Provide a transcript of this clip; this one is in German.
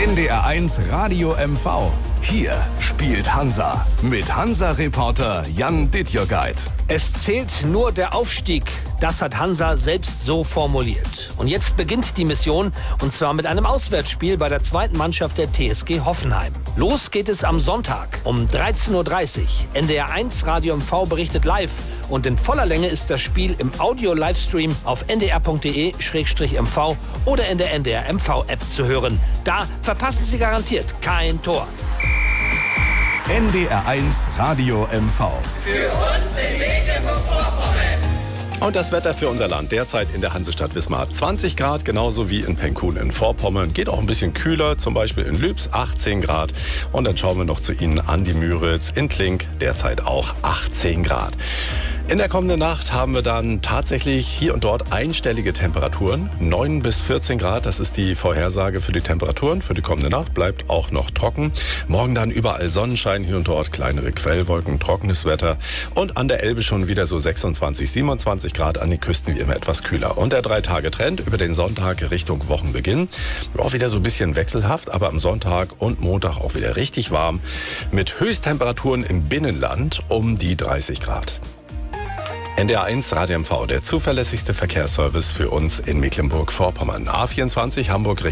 NDR1 Radio MV. Hier spielt Hansa mit Hansa-Reporter Jan Dittjogeit. Es zählt nur der Aufstieg. Das hat Hansa selbst so formuliert. Und jetzt beginnt die Mission, und zwar mit einem Auswärtsspiel bei der zweiten Mannschaft der TSG Hoffenheim. Los geht es am Sonntag um 13:30 Uhr. NDR1 Radio MV berichtet live. Und in voller Länge ist das Spiel im Audio-Livestream auf ndr.de/mv oder in der NDR MV-App zu hören. Da verpassen Sie garantiert kein Tor. NDR1 Radio MV. Für uns in Mecklenburg-Vorpommern. Und das Wetter für unser Land derzeit in der Hansestadt Wismar 20 Grad, genauso wie in Penkun in Vorpommern. Geht auch ein bisschen kühler, zum Beispiel in Lübs 18 Grad. Und dann schauen wir noch zu Ihnen an die Müritz in Klink, derzeit auch 18 Grad. In der kommenden Nacht haben wir dann tatsächlich hier und dort einstellige Temperaturen. 9 bis 14 Grad, das ist die Vorhersage für die Temperaturen. Für die kommende Nacht bleibt auch noch trocken. Morgen dann überall Sonnenschein, hier und dort kleinere Quellwolken, trockenes Wetter. Und an der Elbe schon wieder so 26, 27 Grad, an den Küsten wie immer etwas kühler. Und der 3-Tage-Trend über den Sonntag Richtung Wochenbeginn. Auch wieder so ein bisschen wechselhaft, aber am Sonntag und Montag auch wieder richtig warm. Mit Höchsttemperaturen im Binnenland um die 30 Grad. NDR1 Radio MV, der zuverlässigste Verkehrsservice für uns in Mecklenburg-Vorpommern. A24 Hamburg